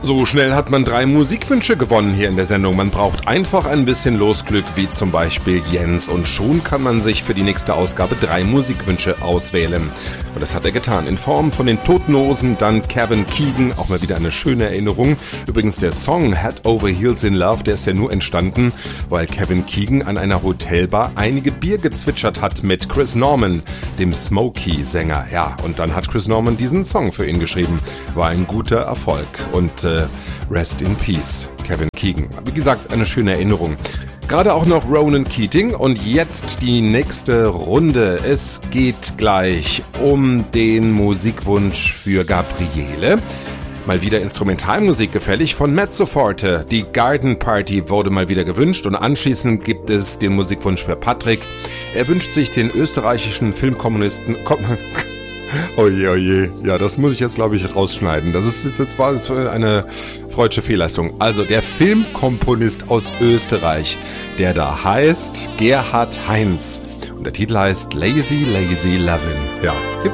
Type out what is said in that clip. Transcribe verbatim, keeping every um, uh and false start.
So schnell hat man drei Musikwünsche gewonnen hier in der Sendung. Man braucht einfach ein bisschen Losglück, wie zum Beispiel Jens. Und schon kann man sich für die nächste Ausgabe drei Musikwünsche auswählen. Und das hat er getan. In Form von den Toten Hosen, dann Kevin Keegan, auch mal wieder eine schöne Erinnerung. Übrigens der Song Head Over Heels in Love, der ist ja nur entstanden, weil Kevin Keegan an einer Hotelbar einige Bier gezwitschert hat mit Chris Norman, dem Smokey-Sänger. Ja, und dann hat Chris Norman diesen Song für ihn geschrieben. War ein guter Erfolg. Und äh, Rest in Peace, Kevin Keegan. Wie gesagt, eine schöne Erinnerung. Gerade auch noch Ronan Keating und jetzt die nächste Runde. Es geht gleich um den Musikwunsch für Gabriele. Mal wieder Instrumentalmusik gefällig von Mezzo Forte. Die Garden Party wurde mal wieder gewünscht und anschließend gibt es den Musikwunsch für Patrick. Er wünscht sich den österreichischen Filmkommunisten... Oje, oje. Ja, das muss ich jetzt, glaube ich, rausschneiden. Das ist jetzt war das eine freudsche Fehlleistung. Also der Filmkomponist aus Österreich, der da heißt Gerhard Heinz. Und der Titel heißt Lazy, Lazy Lovin'. Ja, gibt